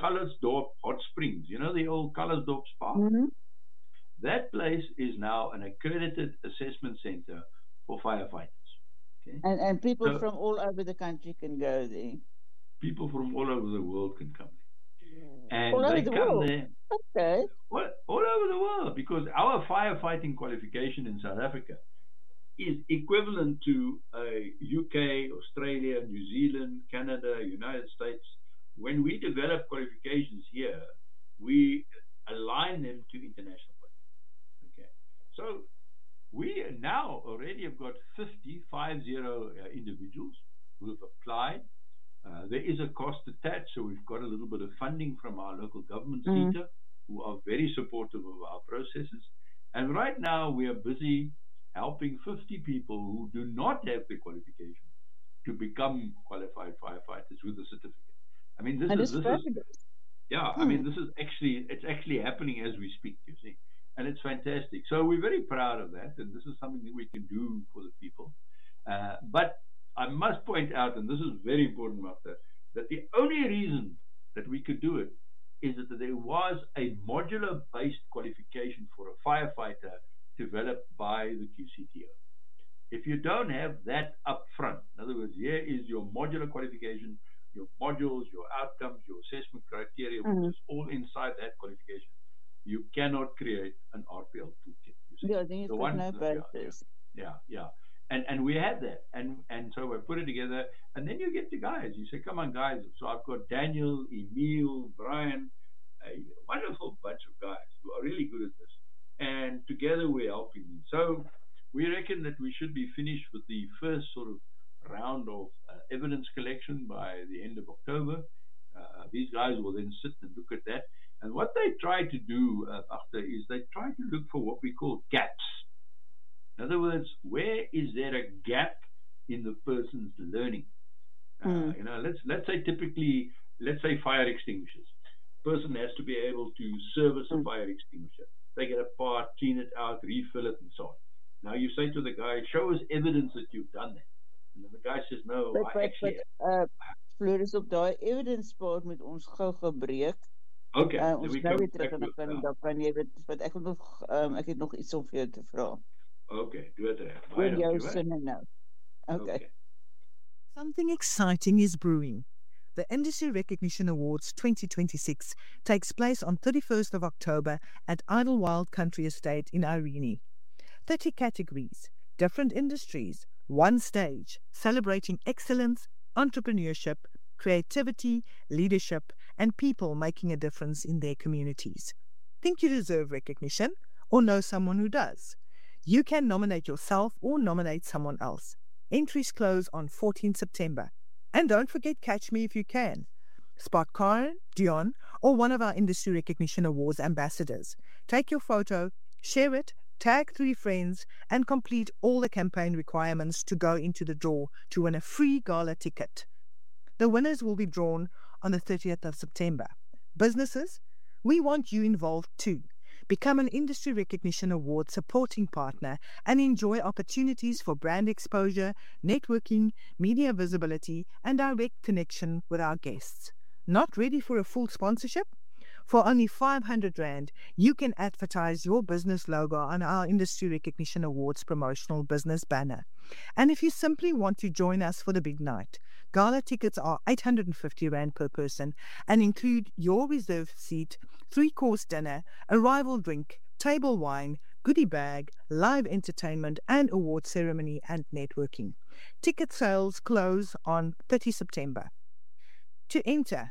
Calitzdorp Hot Springs. You know the old Calitzdorp Spa? Mm-hmm. That place is now an accredited assessment center for firefighters. Okay? And people So from all over the country can go there. people from all over the world can come there. All And over they the come world. there Okay. all over the world because our firefighting qualification in South Africa is equivalent to UK, Australia, New Zealand, Canada, United States. When we develop qualifications here, we align them to international qualifications. Okay, so we now already have got 50 individuals who have applied. There is a cost attached, so we've got a little bit of funding from our local government, CETA, who are very supportive of our processes. And right now we are busy helping 50 people who do not have the qualification to become qualified firefighters with a certificate. I mean, this is yeah. I mean, it's actually happening as we speak. You see, and it's fantastic. So we're very proud of that, and this is something that we can do for the people. But I must point out, and this is very important, Martha, that the only reason that we could do it is that there was a modular-based qualification for a firefighter developed by the QCTO. If you don't have that up front, in other words, here is your modular qualification, your modules, your outcomes, your assessment criteria, which is all inside that qualification, you cannot create an RPL toolkit. Yeah, then you've got no basis. Yeah. And we had that, and so we put it together, and then you get the guys. You say, "Come on, guys!" So I've got Daniel, Emil, Brian, a wonderful bunch of guys who are really good at this, and together we're helping them. So we reckon that we should be finished with the first sort of round of evidence collection by the end of October. These guys will then sit and look at that, and what they try to do after is they try to look for what we call gaps. In other words, where is there a gap in the person's learning? You know, let's say typically, let's say fire extinguishers. Person has to be able to service a fire extinguisher. Take it apart, clean it out, refill it, and so on. Now you say to the guy, "Show us evidence that you've done that." And then the guy says, "No, I actually." Floris, op daai evidence part met ons gou gebreek. Okay. Ons nou weer terug en dan kan jy weet wat ek het nog iets om vir jou te vra. Okay, do it there. Oor jou sinne nou. Okay. Something exciting is brewing. The Industry Recognition Awards 2026 takes place on 31st of October at Idlewild Country Estate in Irene. 30 categories, different industries, one stage, celebrating excellence, entrepreneurship, creativity, leadership, and people making a difference in their communities. Think you deserve recognition or know someone who does? You can nominate yourself or nominate someone else. Entries close on 14 September. And don't forget Catch Me If You Can. Spot Karen, Dion, or one of our Industry Recognition Awards ambassadors. Take your photo, share it, tag 3 friends, and complete all the campaign requirements to go into the draw to win a free gala ticket. The winners will be drawn on the 30th of September. Businesses, we want you involved too. Become an Industry Recognition Award supporting partner and enjoy opportunities for brand exposure, networking, media visibility, and direct connection with our guests. Not ready for a full sponsorship? For only 500 Rand, you can advertise your business logo on our Industry Recognition Awards promotional business banner. And if you simply want to join us for the big night, gala tickets are 850 Rand per person and include your reserved seat, 3-course dinner, arrival drink, table wine, goodie bag, live entertainment, and award ceremony and networking. Ticket sales close on 30 September. To enter,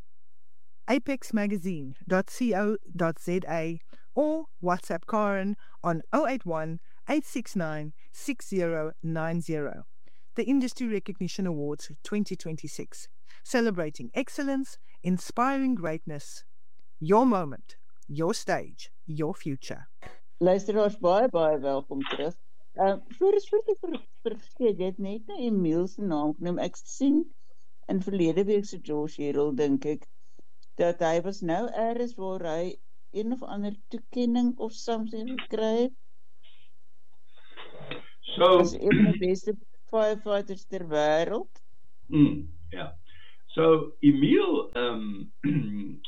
apexmagazine.co.za or WhatsApp Karen on 081 869 6090. The Industry Recognition Awards 2026, celebrating excellence, inspiring greatness. Your moment, your stage, your future. Luisteraars, baie welkom terug. Floris, vergeet jy het net na Emil se naam genoem. Ek sien in verlede week se George Herald, dink ek, dat hy was nou ergens waar hy een of ander toekenning of something gekry het. So, as een van die beste firefighters ter wêreld. Yeah. So Emil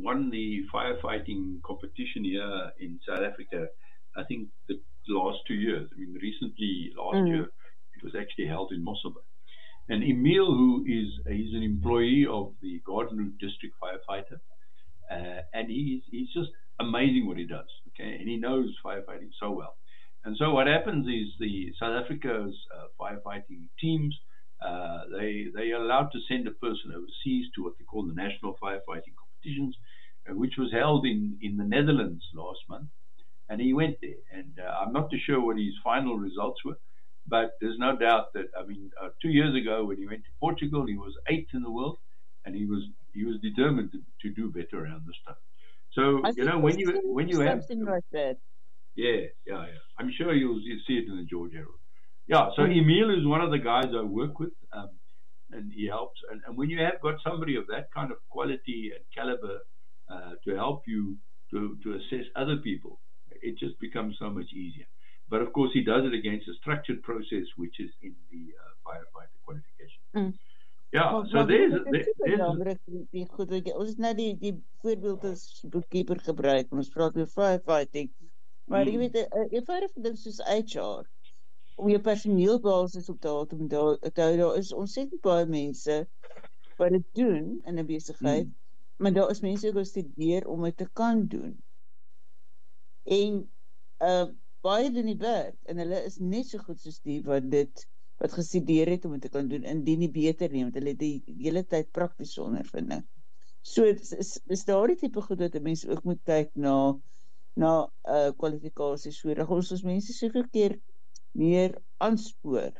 won the firefighting competition here in South Africa, I think the last 2 years. I mean, recently, last year, Mm. it was actually held in Mosselbaai. And Emil, he's an employee of the Garden District Firefighter, and he's just amazing what he does. Okay, and he knows firefighting so well. And so what happens is the South Africa's firefighting teams they are allowed to send a person overseas to what they call the national firefighting competitions, which was held in the Netherlands last month. And he went there, and I'm not too sure what his final results were, but there's no doubt that I mean, 2 years ago when he went to Portugal, he was eighth in the world, and he was determined to do better around this time. So I you think know I when see you have something like that. yeah. I'm sure you'll see it in the George Herald. Yeah, so Mm. Emil is one of the guys I work with, and he helps. And when you have got somebody of that kind of quality and caliber to help you to assess other people, it just becomes so much easier. But of course, he does it against a structured process, which is in the firefighter qualification. Mm. Yeah, so Maar weet jy there's wat is super there's belangrik die goed wat jy ons het nou die voorbeeld as boekkeeper gebruik en ons praat oor firefighting. Maar jy mm, weet 'n eenvoudige ding soos HR om jou personeelbasis op datum te hou, daar is ontsettend baie mense wat dit doen in 'n besigheid, mm, maar daar is mense wat studeer om dit te kan doen. En baie doen die werk en hulle is net so goed soos die wat gestudeer het om dit te kan doen, indien nie beter nie, want hulle het die hele tyd praktiese ondervinding. So is daardie tipe goed wat 'n mens ook moet kyk na kwalifikasies. So dat ons mense soveel keer meer aanspoor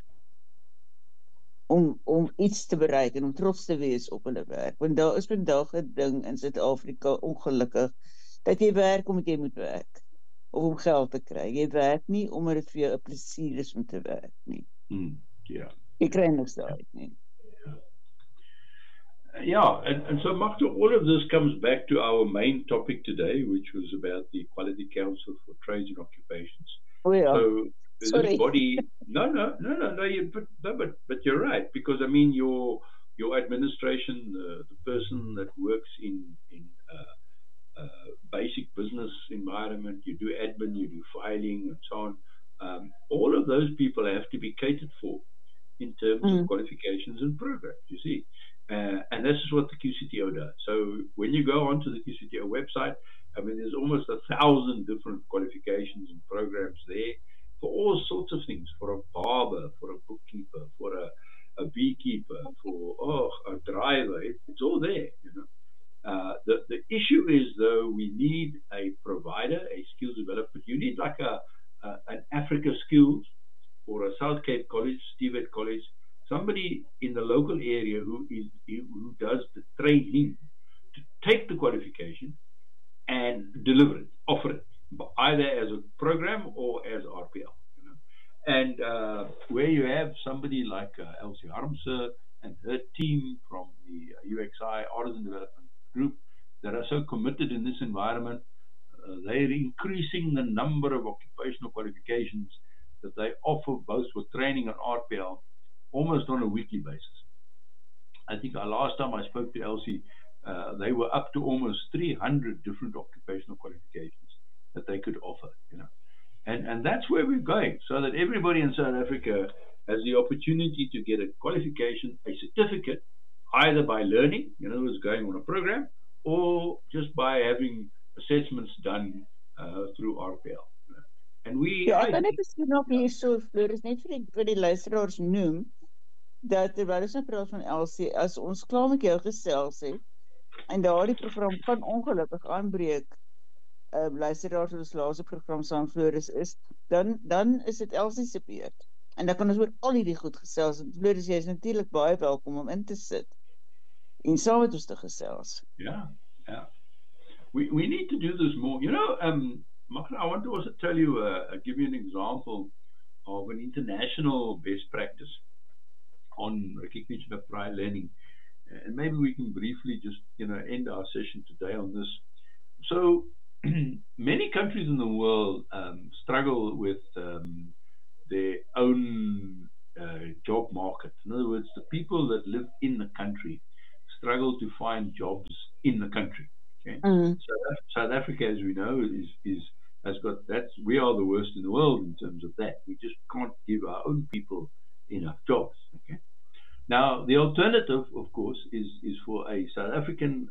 om iets te bereik en om trots te wees op hulle werk. Want daar is vandag 'n ding in Suid-Afrika ongelukkig dat jy werk omdat jy moet werk of om geld te kry. Jy werk nie omdat dit vir jou 'n plesier is om te werk nie. yeah. Jy kry niks daaruit nie. Yeah, and so Magda, all of this comes back to our main topic today, which was about the Quality Council for Trades and Occupations. O ja, So sorry. this body, no, but you're right, because I mean your administration, the person that works in basic business environment, you do admin, you do filing, and so on. All of those people have to be catered for in terms of qualifications and programs. You see. And this is what the QCTO does. So when you go onto the QCTO website, I mean, there's almost 1,000 different qualifications and programs there for all sorts of things, for a barber, for a bookkeeper, for a beekeeper, for a driver. It's all there, you know. The issue is, though, we need a provider, a skills development. You need like an Africa Skills or a South Cape College, Stewart College, somebody in the local area who does the training to take the qualification and deliver it, offer it, either as a program or as RPL. You know? And where you have somebody like Elsie Harmse and her team from the UXI Artisan Development Group that are so committed in this environment, they're increasing the number of occupational qualifications that they offer both for training and RPL almost on a weekly basis. I think last time I spoke to Elsie, they were up to almost 300 different occupational qualifications that they could offer, you know. And that's where we're going, so that everybody in South Africa has the opportunity to get a qualification, a certificate, either by learning, in other words, going on a program, or just by having assessments done through RPL. And Ja, ek kan net miskien nog hierso Floris net vir die luisteraars noem dat terwyl ons nou praat van Elsie, as ons klaar met jou gesels het en daardie program kan ongelukkig aanbreek, luisteraars ons laaste program saam Floris is, dan is dit Elsie se beurt. En dan kan ons oor al hierdie goed gesels. En Floris, jy is natuurlik baie welkom om in te sit en saam met ons te gesels. Yeah. We need to do this more. You know, Magda, I want to also tell you, give you an example of an international best practice on recognition of prior learning. And maybe we can briefly just, end our session today on this. So many countries in the world struggle with their own job market. In other words, the people that live in the country struggle to find jobs in the country. Okay? Mm. South Africa, as we know, we are the worst in the world in terms of that. We just can't give our own people enough jobs. Okay. Now, the alternative, of course, is for a South African,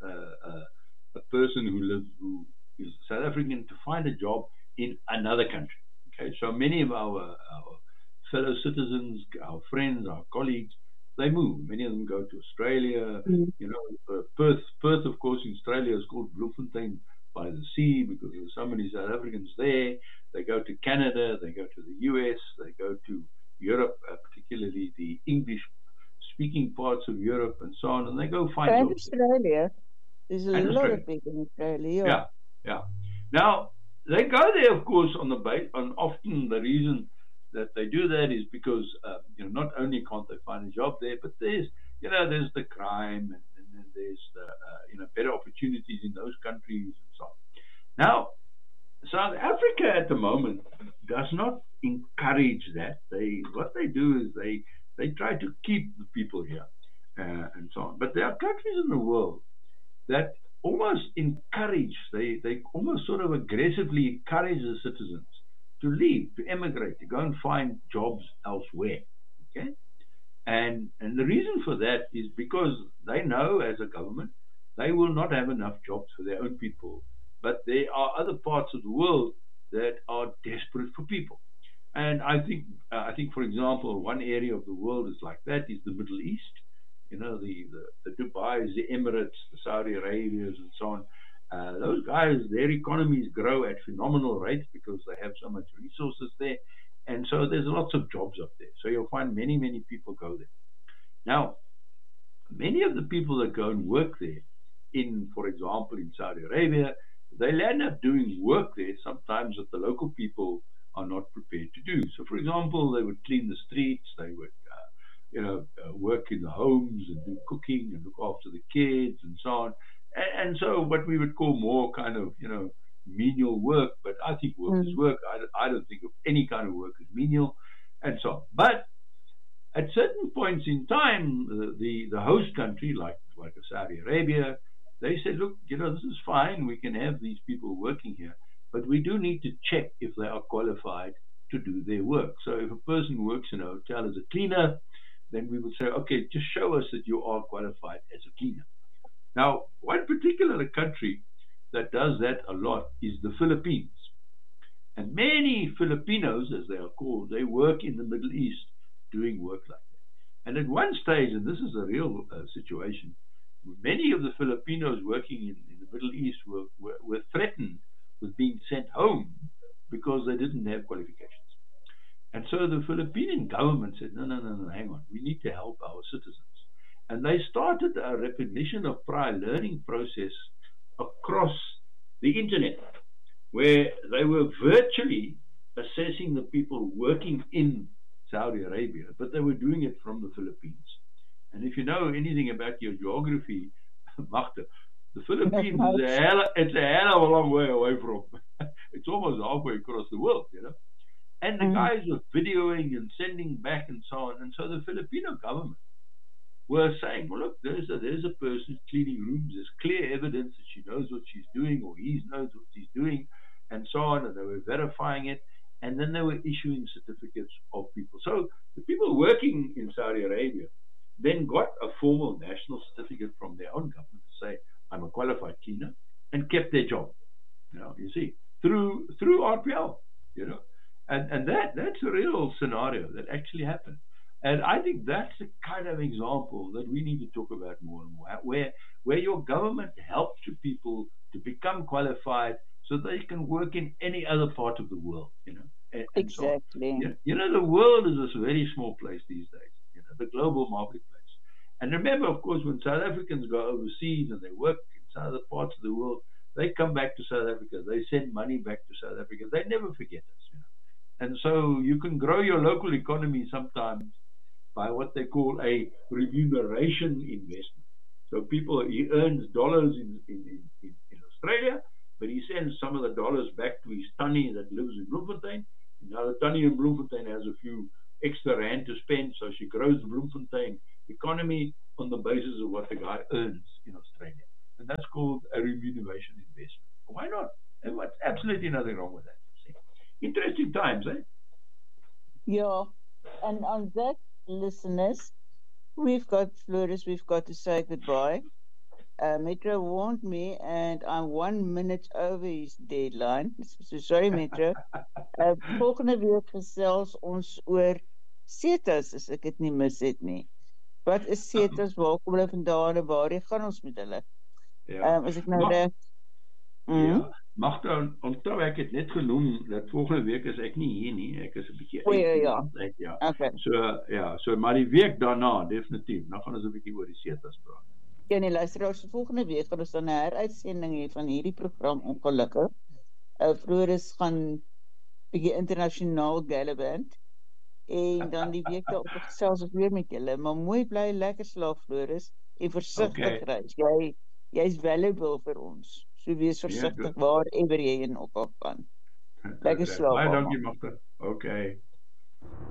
a person who is South African, to find a job in another country. Okay, so many of our fellow citizens, our friends, our colleagues, they move. Many of them go to Australia. Mm. You know, Perth, of course, in Australia is called Bloemfontein by the sea because there's so many South Africans there. They go to Canada, they go to the US, they go to Europe, particularly the English-speaking parts of Europe and so on, and they go find And jobs. Australia. There's a And lot Australia. of people in Australia. Yeah, yeah. Now, they go there, of course, on often the reason that they do that is because, not only can't they find a job there, but there's the crime and there's the, better opportunities in those countries and so on. Now, South Africa at the moment does not encourage that. What they do is they try to keep the people here and so on. But there are countries in the world that almost encourage, they almost sort of aggressively encourage the citizens to leave, to emigrate, to go and find jobs elsewhere. Okay? And the reason for that is because they know, as a government, they will not have enough jobs for their own people. But there are other parts of the world that are desperate for people. And I think, for example, one area of the world is like that is the Middle East. You know, the Dubais, the Emirates, the Saudi Arabias, and so on. Those guys, their economies grow at phenomenal rates because they have so much resources there. And so there's lots of jobs up there. So you'll find many, many people go there. Now, many of the people that go and work there, for example, in Saudi Arabia, they'll end up doing work there sometimes that the local people are not prepared to do. So, for example, they would clean the streets, they would work in the homes and do cooking and look after the kids and so on. And so what we would call more kind of, menial work, but I think work is work. I don't think of any kind of work as menial and so on. But at certain points in time, the host country, like Saudi Arabia, they said, look, this is fine. We can have these people working here, but we do need to check if they are qualified to do their work. So if a person works in a hotel as a cleaner, then we would say, okay, just show us that you are qualified as a cleaner. Now, one particular country that does that a lot is the Philippines. And many Filipinos, as they are called, they work in the Middle East doing work like that. And at one stage, and this is a real situation, many of the Filipinos working in the Middle East were threatened with being sent home because they didn't have qualifications. And so the Philippine government said, no, hang on, we need to help our citizens. And they started a recognition of prior learning process across the internet, where they were virtually assessing the people working in Saudi Arabia, but they were doing it from the Philippines. And if you know anything about your geography, Magda, the Philippines it's a hell of a long way away from. It's almost halfway across the world, And the guys were videoing and sending back and so on. And so the Filipino government were saying, well, look, there's a person cleaning rooms. There's clear evidence that she knows what she's doing, or he knows what he's doing, and so on. And they were verifying it. And then they were issuing certificates of people. So the people working in Saudi Arabia then got a formal national certificate from their own government to say, I'm a qualified cleaner, and kept their job. You see, through RPL, And that's a real scenario that actually happened. And I think that's the kind of example that we need to talk about more and more, where your government helps you people to become qualified so they can work in any other part of the world, And Exactly. So, the world is this very small place these days, the global marketplace. And remember, of course, when South Africans go overseas and they work in other parts of the world, they come back to South Africa. They send money back to South Africa. They never forget us, And so you can grow your local economy sometimes by what they call a remuneration investment. So he earns dollars in Australia, but he sends some of the dollars back to his tannie that lives in Bloemfontein. Now the tannie in Bloemfontein has a few extra rand to spend, so she grows the Bloemfontein economy on the basis of what the guy earns in Australia. And that's called a remuneration investment. Why not? And what's absolutely nothing wrong with that. See? Interesting times, eh? Yeah. And on that, listeners, we've got to say goodbye. Metro warned me, and I'm 1 minute over his deadline. So sorry, Metro. Volgende week gesels ons oor CETA's, as ek dit nie mis het nie. Wat is CETA's, waar kom hulle vandaan en waar gaan ons met hulle? Ja. As ek nou reg... Ja, Magda, onthou ek het net genoem dat volgende week is ek nie hier nie. Ek is 'n bietjie uit. Ja. Okay. So maar die week daarna definitief. Dan gaan ons 'n bietjie oor die CETA's praat. Ja, nee, luisteraars, volgende week gaan ons dan 'n heruitsending hê van hierdie program, ongelukkig. Floris gaan bietjie internasionaal gallivant en dan die week daarop gesels ons weer met julle, maar mooi bly, lekker slaap, Floris, en versigtig reis. Jy's valuable vir ons. So wees versigtig wherever jy in ook al gaan. Lekker slaap. Baie dankie, Magda. Okay.